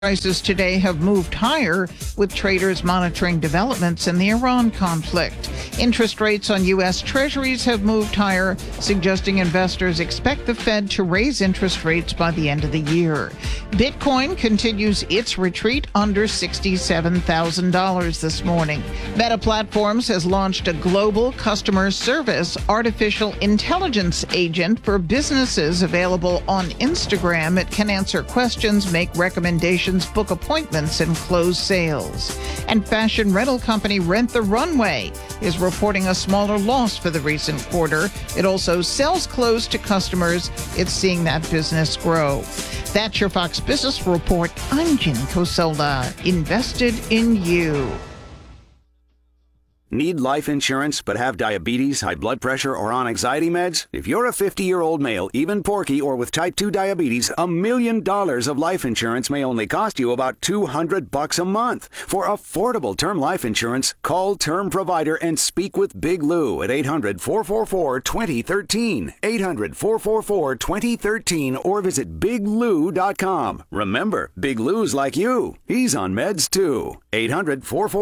Prices today have moved higher, with traders monitoring developments in the Iran conflict. Interest rates on U.S. Treasuries have moved higher, suggesting investors expect the Fed to raise interest rates by the end of the year. Bitcoin continues its retreat under $67,000 this morning. Meta Platforms has launched a global customer service artificial intelligence agent for businesses available on Instagram. It can answer questions, make recommendations, book appointments, and close sales. And fashion rental company Rent the Runway is reporting a smaller loss for the recent quarter. It also sells clothes to customers. It's seeing that business grow. That's your Fox Business Report. I'm Jen Cosola. Invested in you. Need life insurance but have diabetes, high blood pressure, or on anxiety meds? If you're a 50-year-old male, even porky, or with type 2 diabetes, $1 million of life insurance may only cost you about $200 a month. For affordable term life insurance, call Term Provider and speak with Big Lou at 800-444-2013. 800-444-2013 or visit biglou.com. Remember, Big Lou's like you. He's on meds too. 800-444